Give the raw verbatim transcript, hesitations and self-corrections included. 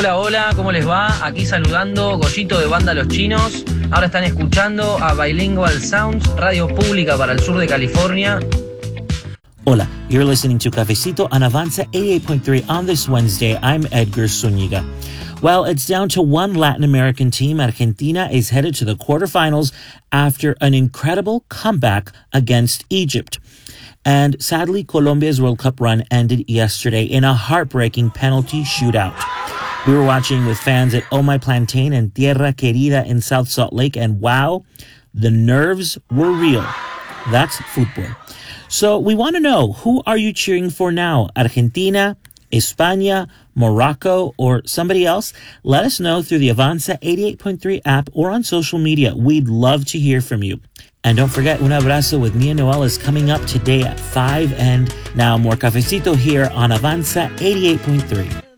Hola, hola, ¿cómo les va? Aquí saludando Goyito de Banda Los Chinos. Ahora están escuchando a Bilingual Sounds, radio pública para el sur de California. Hola, you're listening to Cafecito on Avanza eighty-eight point three on this Wednesday. I'm Edgar Zúñiga. Well, it's down to one Latin American team. Argentina is headed to the quarterfinals after an incredible comeback against Egypt. And sadly, Colombia's World Cup run ended yesterday in a heartbreaking penalty shootout. We were watching with fans at Oh My Plantain and Tierra Querida in South Salt Lake, and wow, the nerves were real. That's football. So we want to know, who are you cheering for now? Argentina, España, Morocco, or somebody else? Let us know through the Avanza eighty-eight point three app or on social media. We'd love to hear from you. And don't forget, Un Abrazo with Mia Noel is coming up today at five. And now more Cafecito here on Avanza eighty-eight point three.